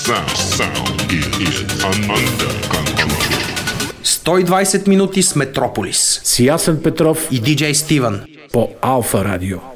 Sound is under control. 120 минути с Метрополис. С Ясен Петров и диджей Стивън по Алфа Радио.